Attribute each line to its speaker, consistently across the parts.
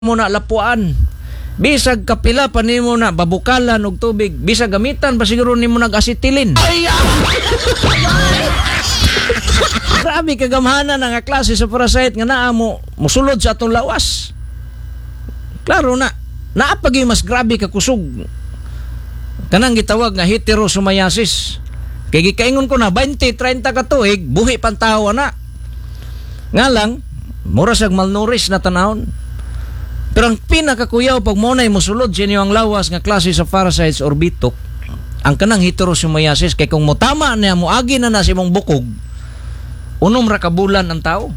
Speaker 1: mo na lapuan. Bisag kapila pa nimo na babukalan og tubig, bisag gamitan pa siguro nimo nag-asitilin. Grabe kagamhanan nga klase sa parasite nga naa mo musulod sa atong lawas. Klaro na, naapagi mas grabe ka kusog. Kanang gitawag nga heterosomiasis. Kay gikaingon ko na 20-30 ka tuig, buhi pantawa na. Nga lang, mura sag malnourished na tanahon. Pero ang pinakakuyaw pag monay mosulod sa inyo ang lawas nga klase sa parasites or bitok, ang kanang heterosomiasis kay kung motama niya moagi na si mong bukog, unom ra ka bulan ang tao.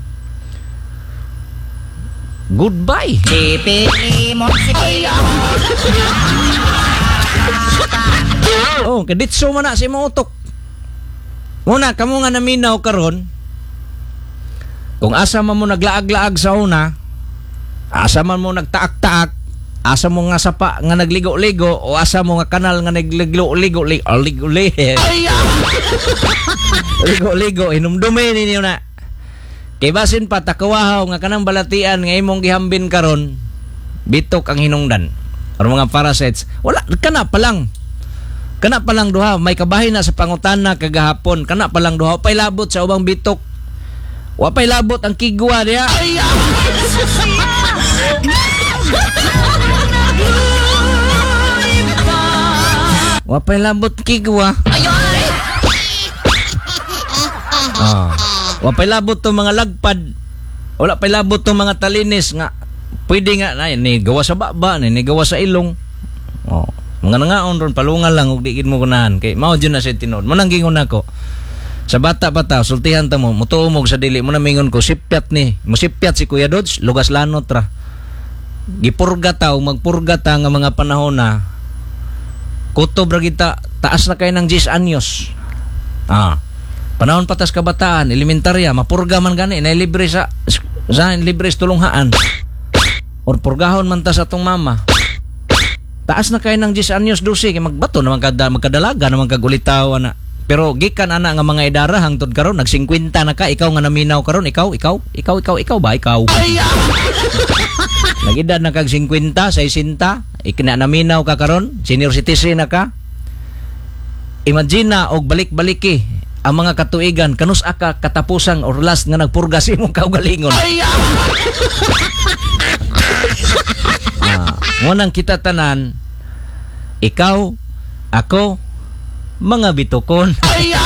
Speaker 1: Goodbye. Oh, kaditso man na si mong utok. Muna, kamo nga naminaw karon, kung asa man mo naglaag-laag sa una, asa man mo nagtaak-taak, asa mo nga sapa nga nagligo-ligo, o asa mo nga kanal nga nagligo-ligo, ligo-ligo, hinumdumin ninyo na. Kay basin pa, takawahaw nga kanang balatian nga imong gihambin karon, bitok ang hinungdan. Or mga parasites, wala, kana pa lang duha, may kabahin na sa pangutana kagahapon, kana pa lang duha, wapay labot sa ubang bitok, wapay labot ang kigwa niya. Wapay labot kigwa. Wapay labot to mga lagpad. Wala pay labot to mga talinis nga. Pwede nga na ni gawa sa baba, ni gawa sa ilong. Mga nangaon ron palungan lang ug diin mo kunahan kay mao jud na sa tinud. Mo nang gingon nako. Sa bata-bata sultihan ta mo, mutuomog sa dili mo na mingon ko sipyat ni. Musipyat si Kuya Dodge, lugas lanot ra. Gipurga ta o magpurga ta nga mga panahon na kutob ra kita taas na kay ng 10 anyos. Panahon patas kabataan, elementarya, mapurga man gani na libre sa libre sa tulunghaan. Or purgahon man ta sa atong mama. Taas na kay ng 10 anyos 12 kay magbato naman magkadalaga naman kagulitaw na. Pero gikan ana nga mga idara hangtod karon nag 50 na ka, ikaw nga naminaw karon, ikaw ba ikaw? Nagidad na kag 50, 60, ikina naminaw ka karon, senior citizen na ka. Imagine na og balik-baliki ang mga katuigan kanus aka katapusang or last nga nagpurga si imong kaugalingon. Ngunang kita tanan, ikaw, ako, mga bitokon.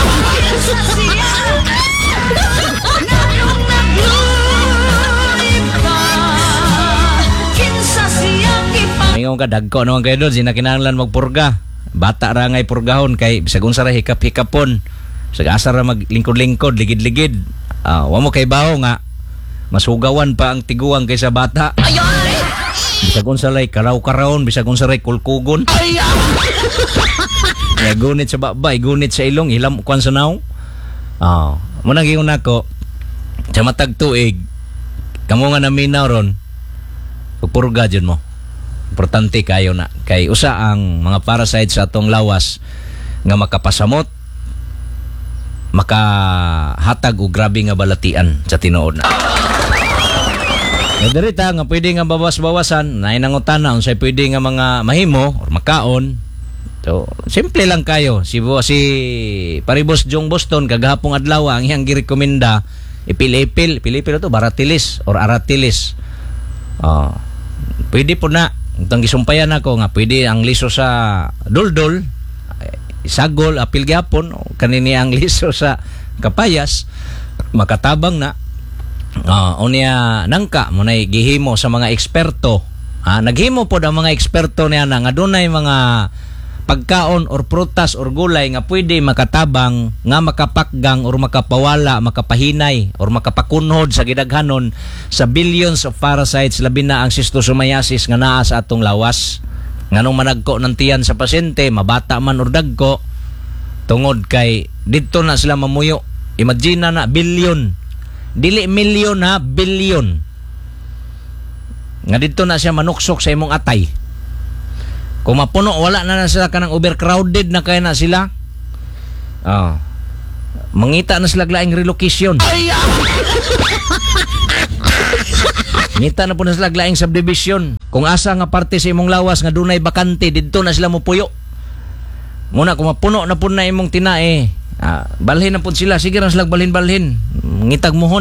Speaker 1: Ngayon ka dagko naman kayo doon, sinakinahanglan magpurga. Bata ra ngay purgahon kay bisag unsa ra hikap-hikapon. Bisag asa ra maglingkod-lingkod, ligid-ligid. Wa mo kay bawo nga masugawan pa ang tiguang kaysa bata. Bisag unsa lay karaw-karawon, bisag unsa ray kulkugon. Gunit sa babay, gunit sa ilong, hilam kwan sa naong. Muna gingon nako, sa matag tuig, kamo nga naminaw ron, purga dyan mo. Importante kayo na. Kay usa ang mga parasites sa atong lawas nga makapasamot, makahatag o grabe nga balatian sa tinuod na. Nadarita nga pwede nga bawas-bawasan, nainangutana unsay pwede nga mga mahimo or makaon. So, simple lang kayo. Si Paribos Jong Boston kagahapong adlaw ang iyang girekomenda ipil-ipil to baratilis or aratilis. Pwede po na itong gisumpayan ako nga pwede ang liso sa duldol, isagol, apil gyapon, kanini ang liso sa kapayas, makatabang na. Unya nangka mo na gihimo sa mga eksperto. Naghimo po ang mga eksperto niya na nga dunay mga pagkaon or prutas or gulay nga pwede makatabang, nga makapakgang or makapawala, makapahinay or makapakunhod sa gidaghanon sa billions of parasites, labi na ang schistosomiasis nga naa sa atong lawas. Nganong managko ng tiyan sa pasyente, mabata man or dagko, tungod kay dito na sila mamuyo. Imagine na billion, dili milyon ha, billion. Nga dito na siya manuksok sa imong atay. Kung mapuno, wala na sila kanang overcrowded na kaya na sila. Mangita na sila laing relocation. Ngita na po na sila laing subdivision. Kung asa nga parte sa imong lawas nga dunay bakante, didto na sila mo puyo. Muna kung mapuno na po na imong tinae, balhin na po sila. Sige na sila balhin-balhin. Ngitag muhon.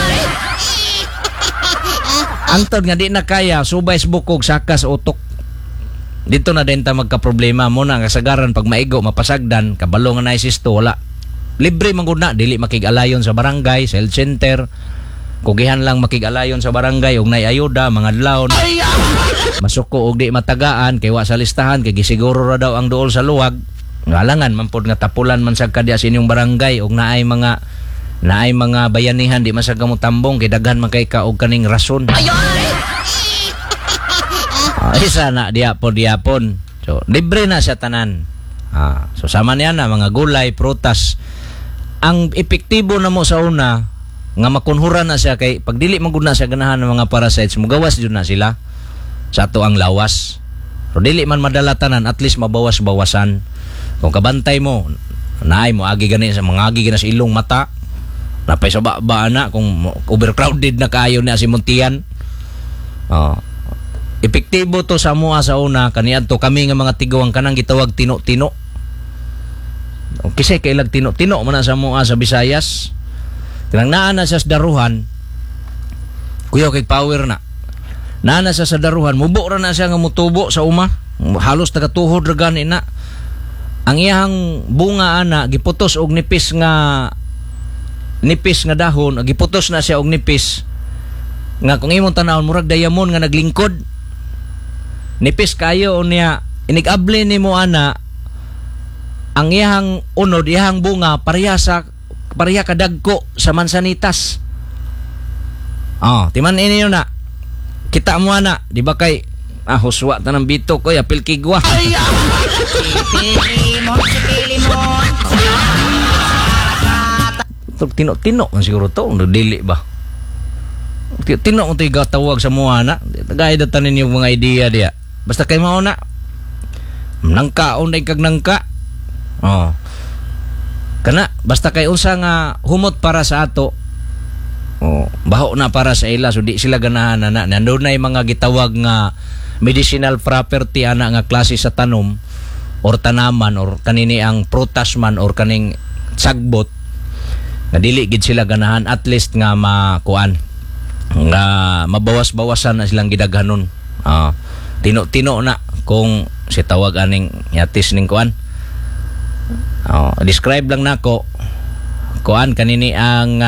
Speaker 1: Antod nga di na kaya, subay sa bukog, sakas utok. Dito na din ta magka-problema. Muna nga sagaran pag maigo, mapasagdan, kabalo nga naisisto, wala. Libre mangguna, dili makig-alayon sa barangay, sa health center. Kugihan lang makig-alayon sa barangay, og nay ayuda, mga adlawon. Masuko og di matagaan, kay wa sa listahan, kay gisiguro ra daw ang duol sa luwag. Ngalangan, mampod nga tapulan man sa kadya sa inyong barangay, og naay mga bayanihan, di masagamo tambong, kay daghan man kay ka og kaning rason. Isa na diapon. So, libre na siya tanan. So, sama niya na, mga gulay, prutas. Ang epektibo na mo sa una, nga makunhuran na siya, kay pagdili maguna siya ganahan ng mga parasites, mugawas dyan na sila sa ato ang lawas. So, dili man madala tanan, at least mabawas-bawasan. Kung kabantay mo, naay mo, agi gani sa mga agi gani sa ilong mata, napay sa ba na, kung overcrowded na kayo na si Muntian. Epektibo to sa mua sa una, kaniyan to kami nga mga tigawang kanang gitawag tino-tino. Kasi kailag tino-tino man sa mua sa Visayas. Kanang naa na sa daruhan, kuya kay power na. Naa na sa daruhan, mubo ra na siya nga mutubo sa uma. Halos tagatuhod ra gani na. Ang iyang bunga ana giputos og nipis nga dahon, giputos na siya og nipis. Nga kung imong tanawon murag diamond nga naglingkod. Nipis kayo niya, inigable ni mo ana, ang iyang unod, iyang bunga, pareha kadagko sa mansanitas. Timan ini yun na. Kita mo ana, di ba kay, huswa ta ng bito ko, apil kigwa. Tino-tino, siguro to, dili ba? Tino mo ito igatawag sa mga na. Gaya datanin yung mga idea diya. Basta kayo mauna, nangkaon na ikag nangka. Kana, basta kayo unsa nga humot para sa ato, baho na para sa ila, so di sila ganahan na. Nandun na yung mga gitawag nga medicinal property ana nga klase sa tanom, or tanaman, or kanini ang prutas man, or kaning sagbot, nga dili gid sila ganahan, at least nga makuan, nga mabawas-bawasan na silang gidaghanon. Tino-tino na kung si tawag aning yatis ning kuan. Describe lang nako kuan kanini ang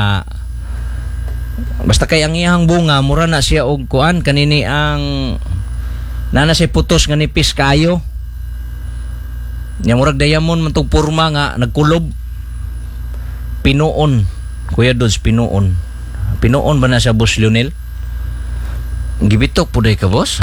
Speaker 1: basta kay ang iyang bunga mura na siya og kuan kanini ang nana siya putos nga nipis kayo. Nya murag diamond man tong porma nga nagkulob. Pinuon. Kuya Dods, pinuon. Pinuon ba na siya, Boss Lionel? Gibitok po day ka, boss?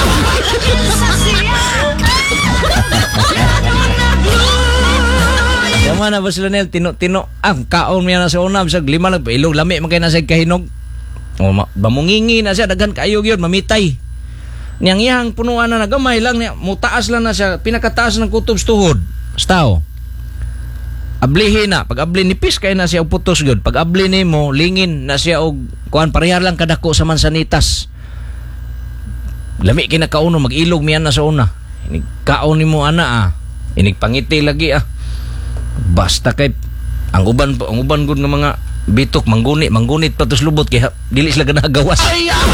Speaker 1: Yaman na, Boss Lionel, tino-tino. Kaon niya na sa una, bisag lima lang, ilog, lami, magkaya na sa kahinog. Bamungingi na siya, dagan kaayog yun, mamitay. Niyang iyang punuan na nagamay lang, mutaas lang na siya, pinakataas ng kutubs tuhod. Stao. Ablihin na, pag abli nipis kay na siya og putos gyud. Pag abli nimo lingin na siya og kuan pareha lang kadako sa mansanitas. Lami kay nakauno mag-ilog miyan na sa una. Inig kaon nimo ana Inig pangiti lagi Basta kay ang uban gud nga mga bitok manggunit patos lubot kay dili sila ganagawas.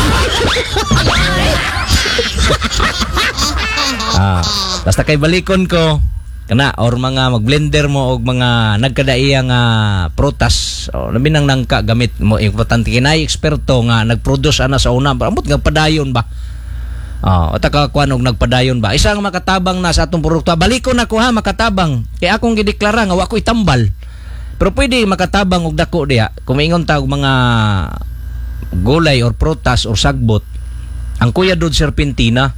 Speaker 1: Basta kay balikon ko kana or mga magblender mo og mga nagkadaiya nga prutas labi nang nangka gamit mo importante kinay eksperto nga nagproduce ana sa una ambot nga padayon ba taka kuan og nagpadayon ba isang makatabang na sa atong produkto balikon nako makatabang kay akong gideklara nga wa ko itambal pero pwede makatabang og dako diha kung maingon ta og mga gulay or prutas or sagbot ang Kuya Dods serpentina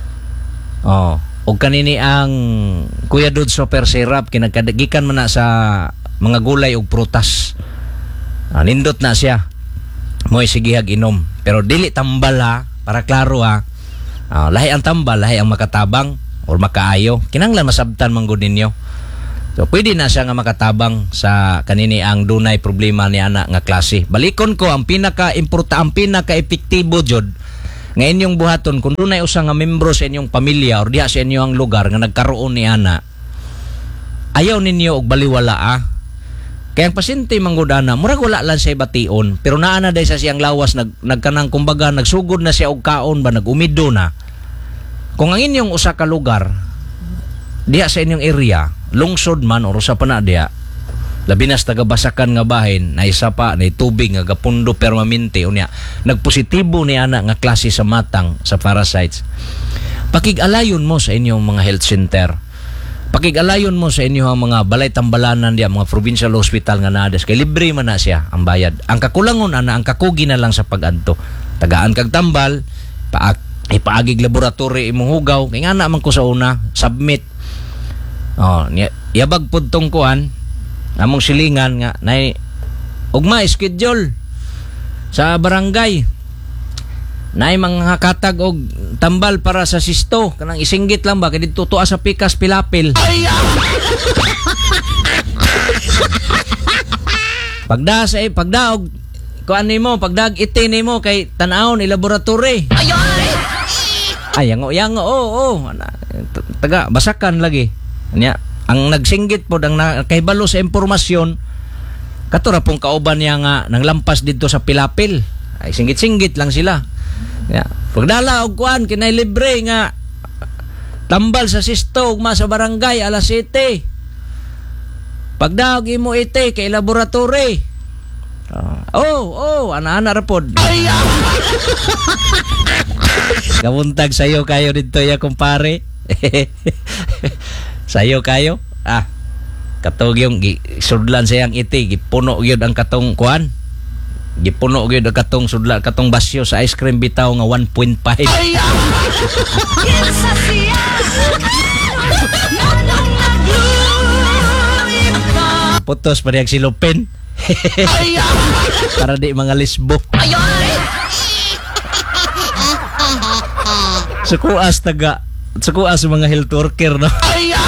Speaker 1: o kanini ang Kuya Dods super syrup kinagkadagikan man na sa mga gulay o prutas. Nindot na siya. Mo'y sigihag inom. Pero dili tambal para klaro lahi ang tambal, lahi ang makatabang or makaayo. Kinanglan masabtan man gud ninyo. So pwede na siya nga makatabang sa kanini ang dunay problema ni ana nga klase. Balikon ko ang pinaka-epektibo jud nga inyong buhaton kung dunay usa nga membro sa inyong pamilya or diha sa inyong lugar nga nagkaroon ni ana. Ayaw ninyo og baliwala Kaya ang pasyente manggod ana, murag wala lang siya bation, pero naa na day sa siyang lawas nagkanang kumbaga nagsugod na siya og kaon ba nagumido na. Kung ang inyong usa ka lugar diha sa inyong area, lungsod man o usa pa na diha, labi na sa tagabasakan nga bahin, na isa pa, na tubig nga gapundo permanente, unya, nagpositibo ni ana nga klase sa matang, sa parasites. Pakig-alayon mo sa inyong mga health center. Pakig-alayon mo sa inyong mga balay tambalanan diya, mga provincial hospital nga nades. Kay libre man na siya ang bayad. Ang kakulangon ana, ang kakugi na lang sa pag-adto. Tagaan kag tambal, ipaagig laboratory imong hugaw, kay nga naman ko sa una, submit. Yabag pud tong kuan, among silingan nga nay ugma schedule sa barangay nay mga katag og tambal para sa sisto kanang isinggit lang ba kay didto tuwa sa pikas pilapil. Pagdaog kuan nimo pagdag iti nimo kay tan-awon i laboratory. Yango taga basakan lagi nya. Ang nagsinggit po ang kahibalo sa impormasyon katura pong kauban niya nga nang lampas dito sa pilapil ay singgit-singgit lang sila. Pagdala og kuan kinay libre nga tambal sa sisto ugma sa barangay alas 7. Pagdaog imo ite kay laboratory. Ana-ana ra pod. Kabuntag sayo kayo dito ya kumpare. Sayo kayo katong yung sudlan sayang iti gipuno gyud ang katong kuan, gipuno gyud ang katong sudlan katong basyo sa ice cream bitaw nga 1.5. Putos pa niyang silupin. Para di mga lisbo. Sukuas mga health worker, no?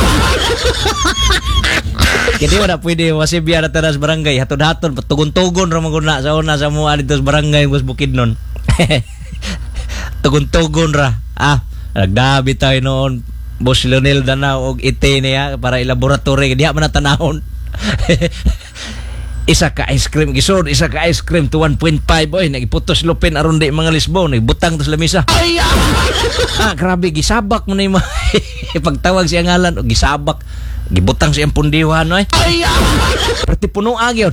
Speaker 1: Kaya wala pwede masibya na tanas barangay. Hatod-hatod, tugon-tugon ra maguna sa una sa mga dito sa barangay Bus Bukidnon. Tugon-tugon ra. Nagdabi tayo noon. Boss Lionel Danao og ite niya para i-laboratory. Diha man na tanahon. Isa ka ice cream gisod, isa ka ice cream to 1.5 oy nagiputos lupin aron di mga lisbo nagbutang to sa lamisa. Grabe gisabak mo na yung pagtawag siya ngalan o gisabak gibutang siyang pundiwan oy. Perti puno agyon.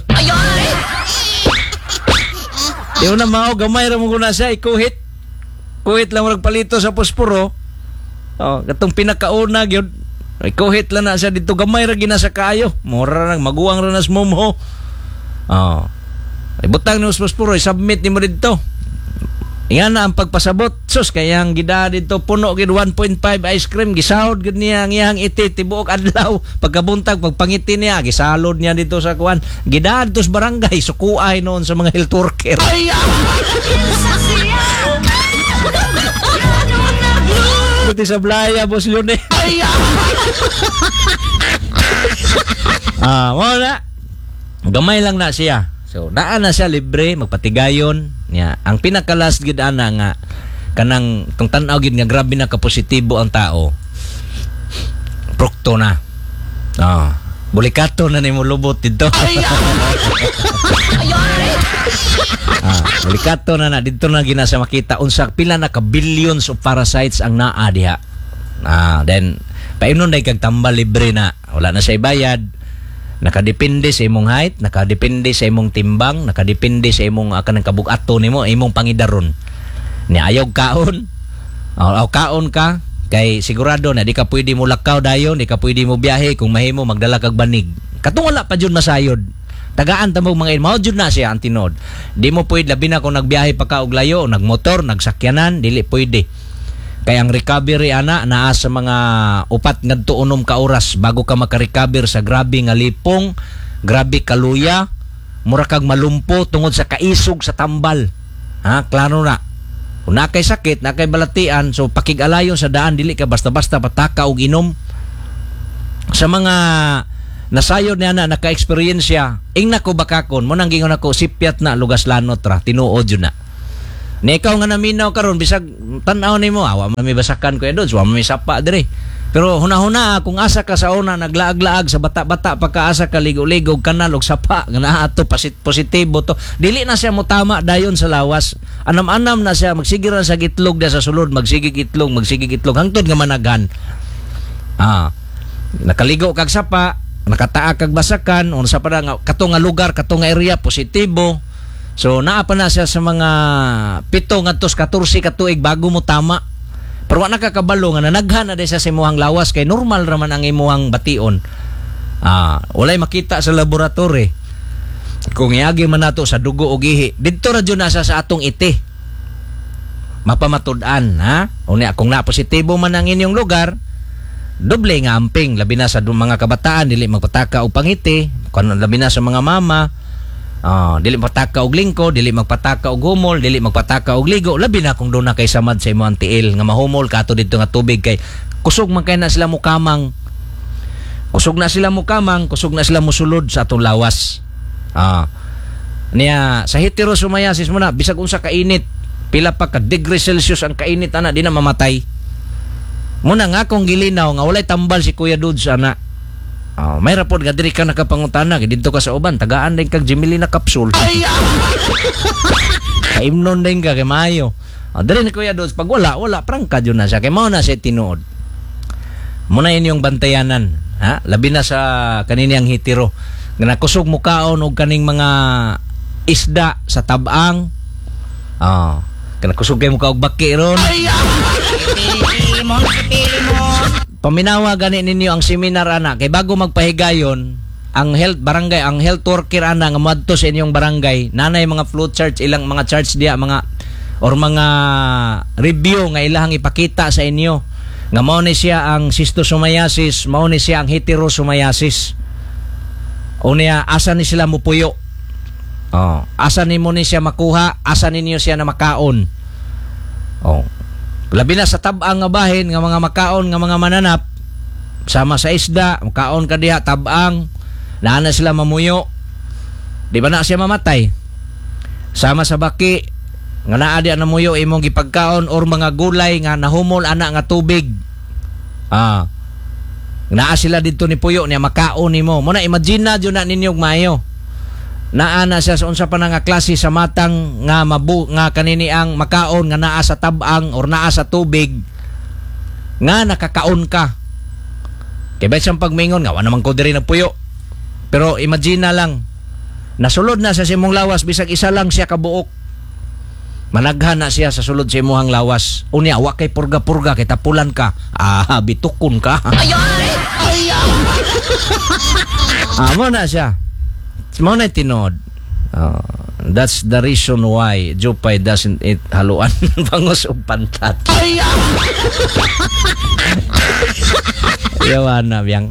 Speaker 1: Di na mao gamay ra mo guna siya ikuhit. Kuhit lang magpalito sa posporo. Katong pinakauna gyud. Ikuhit lang na siya dito gamay ra gina sa kayo. Mura nang maguwang ra nas momho. Ibutang ni posporo, submit ni mo dito. Iyan na ang pagpasabot. Sus, kaya ang gida dito puno gid 1.5 ice cream. Gisahod gid niya ang iyang iti tibuok adlaw. Pagkabuntag, pagpangiti niya, gisalod niya dito sa kuan. Gida dito sa barangay, sukuay noon sa mga health worker. Buti sa blaya, Boss Lune. Wala. Gamay lang na siya. So, naa na siya libre, magpatigayon. Ang pinaka-last gid ana nga kanang tong tan-aw gid nga grabe na ka-positibo ang tao. Prokto na. Bulikato na nimo lubot dito. Bulikato na dito na ginasa makita unsa pila na ka billions of parasites ang naa diha. Then painon day kag tambal libre na. Wala na say bayad. Nakadepende sa imong height, nakadepende sa imong timbang, nakadepende sa imong kanang kabug-ato nimo, imong pangidaron. Ni ayaw kaon. Kaon ka kay sigurado na di ka pwede mo lakaw dayon, di ka pwede mo biyahe kung mahimo magdala kag banig. Katong wala pa jud masayod. Tagaan ta mo mga mao jud na siya ang tinod. Di mo pwede labi na kung nagbiyahe pa ka og layo, nagmotor, nagsakyanan, dili pwede. Kaya ang recovery ana naa sa mga 4 ngadto 6 ka oras bago ka maka-recover sa grabe nga lipong, grabe kaluya, mura kag malumpo tungod sa kaisog sa tambal. Klaro na. Kung nakay sakit, nakay balatian, so pakig-alayon sa daan dili ka basta-basta pataka og inom. Sa mga nasayod niya na naka-experience siya. Ing nako bakakon mo nang gingon ako sipyat na lugas lanot ra tinuod yun na. Ni ikaw nga naminaw karon bisag tan-aw nimo awa may basakan ko edod, wa may sapa dire. Pero huna-huna kung asa ka sa una naglaag-laag sa bata-bata pagkaasa ka ligo-ligo kanal og sapa nga naa ato positibo to. Dili na siya motama dayon sa lawas. Anam-anam na siya magsigiran sa gitlog da sa sulod magsigig itlog hangtod nga managhan. Nakaligo kag sapa, nakataa kag basakan unsa pa nga kato nga lugar, kato nga area positibo. So naa pa na siya sa mga 7 ngadto 14 ka tuig bago mo tama. Pero wa nakakabalo nga nanaghan na sa imuhang lawas kay normal raman ang imuhang bation. Walay makita sa laboratory. Kung iagi man nato sa dugo o gihi, didto ra jud nasa sa atong iti. Mapamatud-an, ha? Unya kung na positibo man ang inyong lugar, doble nga amping labi na sa mga kabataan dili magpataka og pangiti, kun labi na sa mga mama. Dili magpataka og lingko, dili magpataka og humol, dili magpataka og ligo, labi na kung doon na kay samad sa imong tiil nga mahumol kato dito nga tubig kay kusog man kay na sila mukamang. Kusog na sila musulod sa atong lawas. Niya sa heterosomiasis mo na bisag unsa ka init, pila pa ka degree Celsius ang kainit ana di na mamatay. Muna nga kung gilinaw nga walay tambal si Kuya Dudes ana. May rapod nga diri ka nakapangutana dito ka sa uban tagaan din kag Gemelina capsule. Kaimnon din ka kay maayo. Diri ni Kuya Dudes pag wala prangka jud na siya kay mao na siya tinuod. Muna inyong bantayanan, ha? Labi na sa kaniyang hitiro nga nakusog mo kaon og kaning mga isda sa tabang. Kana kusog kay mo ka og baki ron. Paminawa gani ninyo ang seminar ana kay bago magpahigayon ang health worker ana nga moadto sa inyong barangay nanay mga flow charts ilang mga charts diya mga review nga ilahang ipakita sa inyo nga mao ni siya ang schistosomiasis, mao ni siya ang heterosomiasis. Unya asa ni sila mupuyo. Asa nimo ni siya makuha, asa ninyo siya na makaon. Labi na sa tabang nga bahin nga mga makaon nga mga mananap sama sa isda, makaon ka diha tabang, naa sila mamuyo. Di ba na siya mamatay? Sama sa baki nga naa di na muyo imong gipagkaon or mga gulay nga nahumol ana nga tubig. Naa sila dito ni puyo niya makaon nimo. Mo na imagine na jud na ninyo maayo. Naa na siya sa unsa pa nga klase sa matang nga nga kanini ang makaon nga naa sa tabang or naa sa tubig nga nakakaon ka. Kaya ba siyang pagmingon nga wala naman ko diri nagpuyo. Pero imagine na lang nasulod na sa imong lawas bisag isa lang siya kabuok. Managhan na siya sa sulod sa imong lawas. Unya wa kay purga-purga kay tapulan ka. Bitukon ka. Mo na siya. Mo na tinod. That's the reason why Jupay doesn't eat haluan bangos o pantat. Yawan na biyang.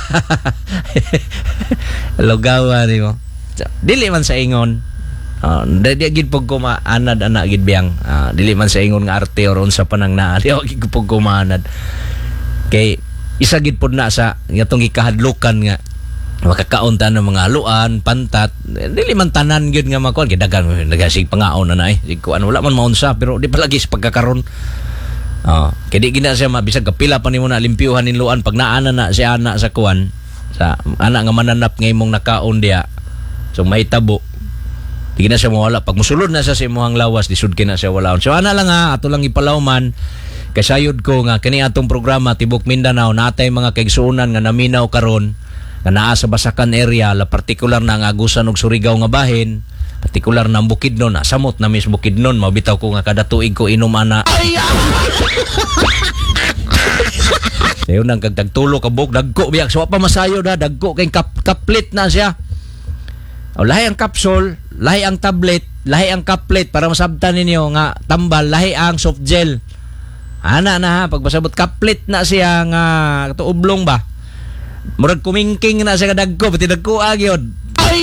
Speaker 1: Lugawa ni mo. Dili man sa ingon. Dili gid pug kumaanad ana gid biyang. Dili man sa ingon nga arte or unsa pa nang naa. Dili gid pug kumaanad. Kay isa gid pud na sa ngatong gikahadlukan nga makakaunta ng mga haluan, pantat, dili man tanan gyud nga makon kay dagan nagasig pangaon na sig kuan wala man maunsa pero di pa lagi sa pagkakaron. Kay di gina siya mabisag kapila pa nimo na limpyuhan nin luan pag naana na si ana sa kuan sa ana nga mananap nga imong nakaon diya. So may tabo. Di gina siya mawala pag musulod na sa imong lawas disud kina siya walaon. So ana lang ato lang ipalawman kay sayod ko nga kani atong programa Tibok Mindanao natay mga kaigsuonan nga naminaw karon nga naa sa Basakan area, la partikular na ang Agusan ug Surigao nga bahin, partikular na ang Bukidnon, samot na mis Bukidnon, mabitaw ko nga kada tuig ko inom ana. Sayo nang kagtagtulo ka buk, dagko biyak, so pa masayo da, dagko kay kaplit na siya. Lahi ang capsule, lahi ang tablet, lahi ang kaplit, para masabtan ninyo nga tambal, lahi ang soft gel. Ana na ha, pagpasabot kaplit na siya nga tuublong ba? Murag kumingking na siya kadagko pati dagko agyod.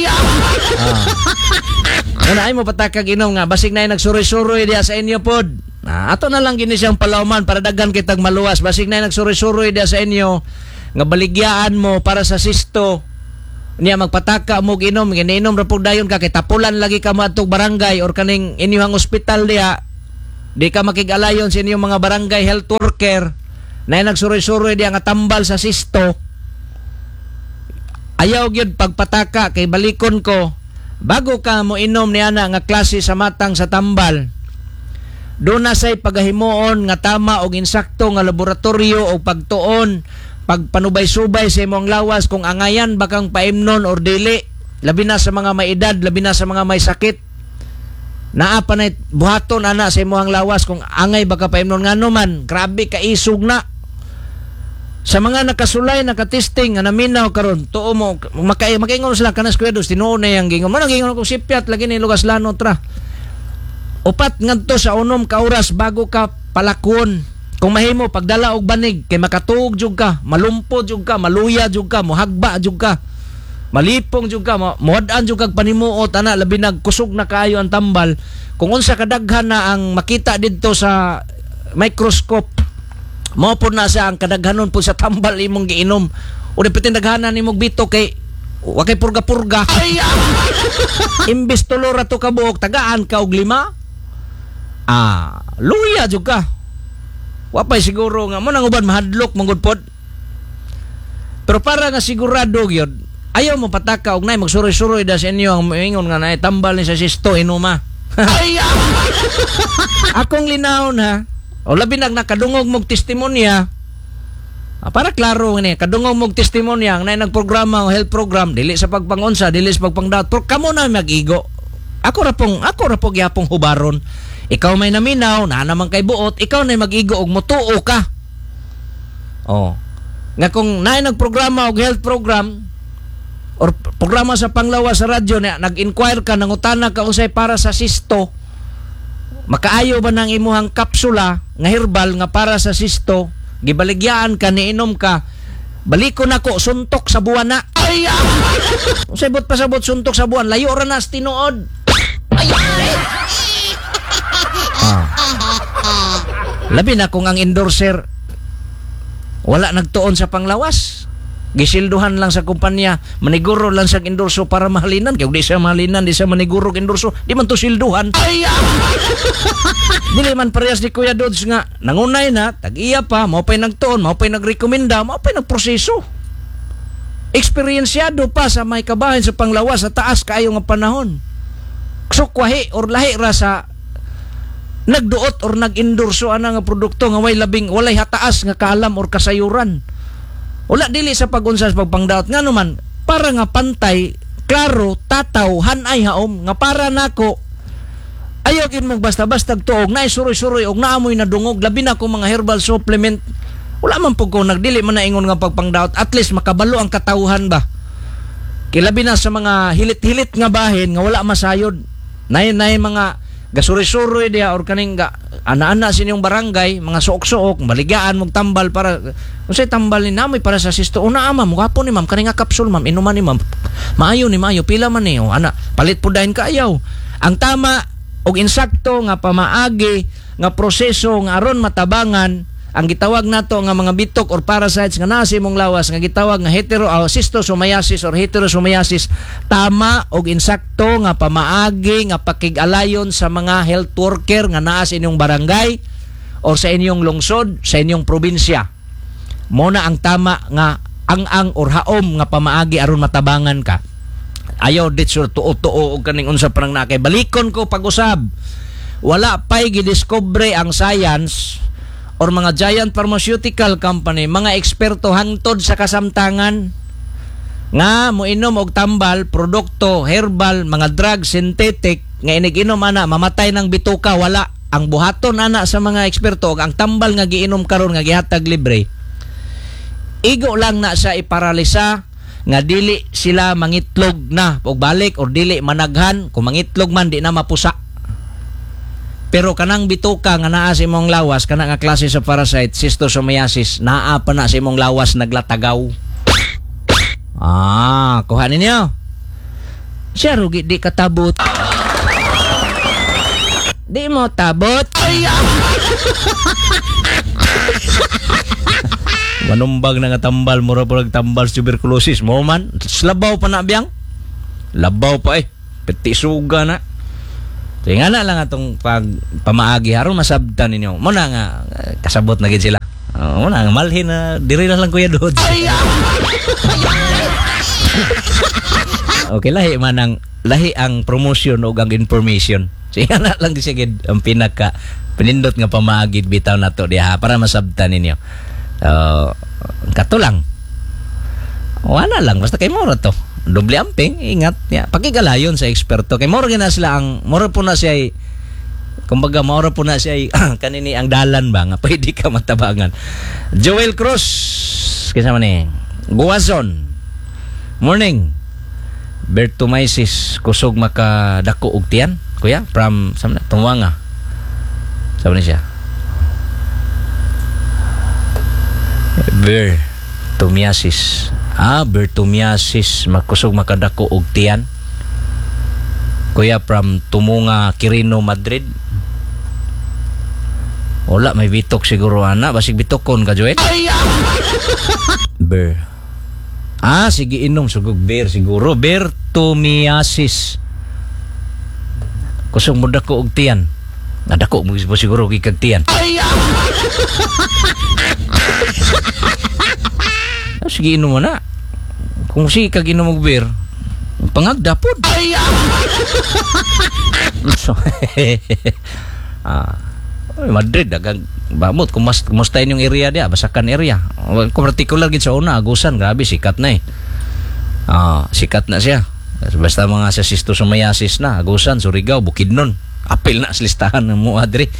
Speaker 1: Ay mo patakag inom nga basig na nagsuroy-suroy diha sa inyo pod. Ato na lang gini siyang palawman para daghan kitag maluwas. Basig na nagsuroy-suroy diha sa inyo nga baligyaan mo para sa sisto. niya magpataka mo ginom, ginainom ra pud dayon ka kay tapulan lagi ka matog barangay or kaning inyong ospital diha. Di ka makig-alayon sa inyong mga barangay health worker na nagsuroy-suroy diha nga tambal sa sisto. Ayaw gyud pagpataka kay balikon ko bago ka mo inom niya na nga klase sa matang sa tambal. Doon na say pagahimuon nga tama og insakto nga laboratorio o pagtuon, pagpanubay-subay sa imong lawas kung angayan bakang paimnon or dili, labi na sa mga may edad, labi na sa mga may sakit. Naa pa na buhaton ana sa imong lawas kung angay baka paimnon ngano man, grabe ka isog na. Sa mga nakasulay, nakatesting nga naminaw karon, tuo mo makaingon sila kanas kwedos tinuon na yang gingon. Manang gingon ko sipyat lagi ni lugas lanot ra. Upat ngadto sa 6 ka oras bago ka palakon. Kung mahimo pagdala og banig kay makatuog jud ka, malumpod jud ka, maluya jud ka, mohagba jud ka. Malipong jud ka, mohad-an jud kag panimuot ana labi nagkusog na kaayo ang tambal. Kung unsa kadaghan na ang makita didto sa microscope, mao pud na sa ang kadaghanon pud sa tambal imong giinom. O dapat daghanan nimong bito kay wa kay purga-purga. Imbes tulo ra to ka buok, tagaan ka og 5. Luya jud ka. Wapay siguro nga mo nang uban mahadlok manggod pod. Pero para nga sigurado gyud, ayaw mo pataka og nay magsuroy-suroy da sa inyo ang moingon nga nay tambal ni sa sisto inuma. Akong linawon ha. O labi nag nakadungog mog testimonya. Para klaro ni kadungog mog testimonya ang nay nagprograma o health program dili sa pagpangunsa, dili sa pagpangdaot. Pero kamo na mag-igo. Ako ra pong gyapong hubaron. Ikaw may naminaw, na naman kay buot, ikaw na mag-igo og motuo ka. Oh. Nga kung naay nagprograma og health program or programa sa panglawas sa radyo na nag-inquire ka, nangutana ka usay para sa sisto, makaayo ba nang imuhang kapsula nga herbal nga para sa sisto, gibaligyaan ka, niinom ka, baliko nako suntok sa buwan na. Usay bot pasabot suntok sa buwan, layo ra na sa tinuod. Labi na kung ang endorser wala nagtuon sa panglawas, gisilduhan lang sa kumpanya, maniguro lang sa endorso para mahalinan. Kaya di siya mahalinan, di siya maniguro endorso, di man to silduhan. Dili man parehas ni Kuya Dods nga nangunay na, tag-iya pa, mao pay nagtuon, mao pay nagrekomenda, mao pay nagproseso. Eksperyensyado pa sa may kabahin sa panglawas sa taas kaayo nga panahon. Sukwahi or lahi ra sa nagduot or nag-endorso ana nga produkto nga walay hataas nga kaalam or kasayuran. Wala dili sa pag-unsa sa pagpangdaot nga naman para nga pantay, klaro, tataw, hanay haom nga para nako ayaw gid mong basta-basta tuog na suroy-suroy og naamoy na dungog labi na ko mga herbal supplement. Wala man pug ko nagdili man na ingon nga pagpangdaot, at least makabalo ang katawhan ba. Kilabi na sa mga hilit-hilit nga bahin nga wala masayod. Nay mga gasuri-suri dia or kaning ana-ana sa inyong barangay, mga suok-suok, baligaan mong tambal para unsay tambal ni namoy para sa sisto. Una ama mo gapon ni ma'am kaning nga kapsul ma'am, inuman ni ma'am. Maayo pila man ni ana, palit pud dayon kaayaw. Ang tama og insakto nga pamaagi nga proseso nga aron matabangan ang gitawag nato nga mga bitok or parasites nga naa sa imong lawas nga gitawag nga schistosomiasis or heterosomiasis, tama og insakto nga pamaagi nga pakig-alayon sa mga health worker nga naa sa inyong barangay or sa inyong lungsod, sa inyong probinsya. Mo na ang tama nga ang or haom nga pamaagi aron matabangan ka. Ayaw dito tuo-tuo og kaning unsa parang nakay balikon ko pag-usab. Wala pay gidiscovery ang science or mga giant pharmaceutical company, mga eksperto hangtod sa kasamtangan nga moinom og tambal, produkto, herbal, mga drug, synthetic nga inig-inom ana mamatay ng bituka. Wala ang buhaton ana sa mga eksperto og ang tambal nga giinom karon nga gihatag libre, igo lang na sa iparalisa nga dili sila mangitlog na og balik or dili managhan. Kung mangitlog man di na mapusa. Pero kanang bituka nga naa sa imong lawas, kana nga klase sa parasite, schistosomiasis, naa pa na sa imong lawas naglatagaw. Kuha ninyo. Siya rugi di katabot. Di mo tabot. Manumbag na nga tambal, mura po tambal sa tuberculosis. Mo man, labaw pa na biyang. Labaw pa peti suga na. So, nga na lang atong pamaagi aron masabtan ninyo. Mo na nga kasabot na gid sila. Mo na nga malhin na diri na lang kuya Dod. Okay, lahi ang promotion o ang information. So, nga na lang sige ang pinaka pinindot nga pamaagi bitaw nato diha para masabtan ninyo. Kato lang. Wala lang basta kay moro to. Doble amping, ingat niya. Pakigalayon sa eksperto. Kay moro na sila moro po na siya kumbaga moro po na siya kanini ang dalan ba nga pwede ka matabangan. Joel Cruz kasama ni Guwazon. Morning. Bertumaisis kusog makadako og tiyan. Kuya, from Tumwanga. Sabi niya. Bertumiasis. Bertumiasis makusog makadako og tiyan. Kuya from Tumunga, Quirino, Madrid. Wala may bitok siguro ana, basig bitokon ka Joel. Sige inom sugog beer siguro. Bertumiasis. Kusog mo dako og tiyan. Nadako mo siguro kag tiyan. Sige inom mo na. Kung sige kag inom og beer, pangagda pod. Madrid dagang bamot kumusta yung area dia, Basakan area. Kung particular gid sa una, Agusan, grabe sikat na sikat na siya. Basta mga sa Schistosomiasis na, Agusan, Surigao, Bukidnon. Apil na sa listahan ng mga diri.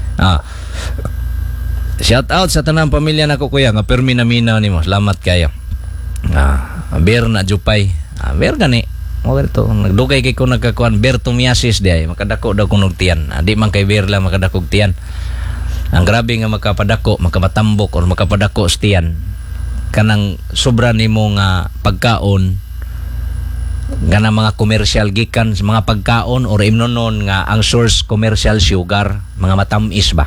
Speaker 1: Shout out sa tanang pamilya nako kuya nga permi na minaw nimo. Salamat kayo. Beer na jupay. Beer gani. Mo to nagdugay kay ko nagkakuan Bertumiasis di ay makadako daw kunog tiyan. Di man kay beer lang makadakog tiyan. Ang grabe nga makapadako, makamatambok or makapadako sa tiyan. Kanang sobra nimo nga pagkaon nga mga commercial gikan sa mga pagkaon or imnonon nga ang source commercial sugar, mga matamis ba.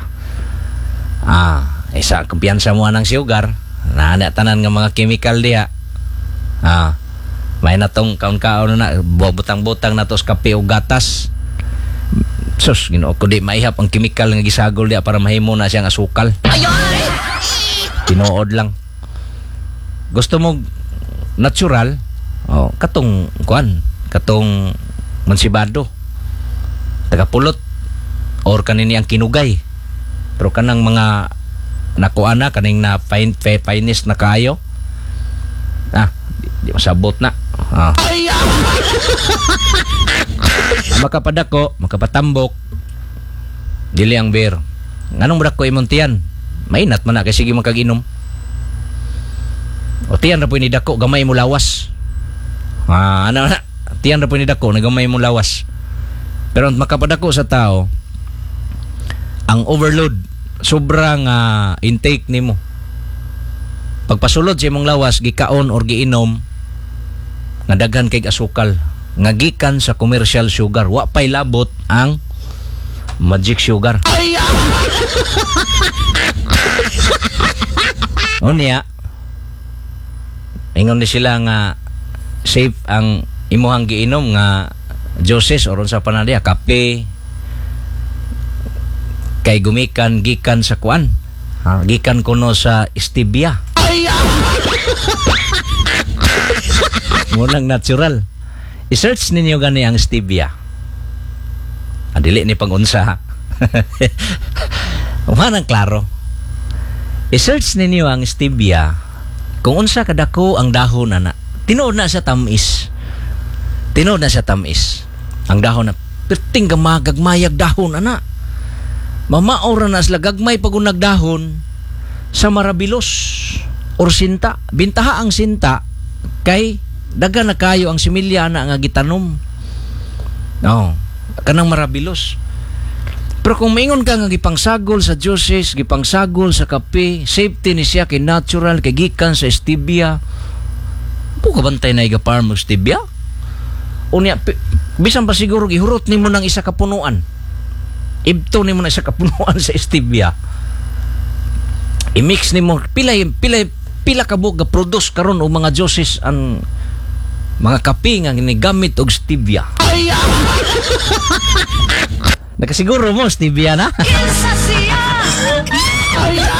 Speaker 1: Isa kumpiyansa mo ng sugar, na tanan nga mga chemical diha. May natong kaon-kaon na butang-butang na to sa kape o gatas. Sus, Ginoo ko di maihap ang chemical nga gisagol diha para mahimo na siyang asukal. Tinuod lang. Gusto mo natural? Katong mansibado. Tagapulot or kanini ang kinugay. Pero kanang mga nakuana kaning na finest na kayo. Di masabot na. Makapadako, makapatambok. Dili ang beer. Nganong brak ko imong tiyan? Mainat man na kay sige makaginom. O tiyan ra po ni dako gamay mo lawas. Tiyan ra po ni dako nagamay mo lawas. Pero makapadako sa tao, ang overload sobrang intake nimo. Pagpasulod sa imong lawas gikaon or giinom nga daghan kay asukal nga gikan sa commercial sugar, wa pay labot ang magic sugar. Unya ingon ni sila nga safe ang imuhang giinom nga juices or unsa pa na diha, kape kay gikan sa kuan. Gikan kuno sa stevia. Munang natural. I-search ninyo gani ang stevia. Dili ni pag-unsa. Manang klaro. I-search ninyo ang stevia. Kung unsa kadako ang dahon ana. Tinuod na sa tamis. Ang dahon na perting gamagagmayag dahon ana. Mamaora na sila gagmay pag nagdahon sa marabilos or sinta. Bintaha ang sinta kay daga na kayo ang similya na nga gitanom. Kanang marabilos. Pero kung maingon ka nga gipangsagol sa juices, gipangsagol sa kape, safety ni siya kay natural, kay gikan sa stevia. Buka bantay na iga farm ng stevia? Unya, bisan pa siguro gihurot ni mo ng isa kapunuan. Ibto ni mo na isa kapunuan sa stevia. I-mix ni mo, pilay pila ka buok ga-produce karon og mga juices ang mga kape nga ginigamit og stevia. Nakasiguro mo stevia na?